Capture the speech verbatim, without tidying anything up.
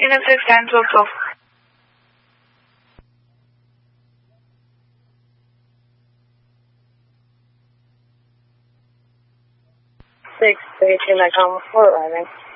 Union six and drops off. six, thirteen, I come for arriving.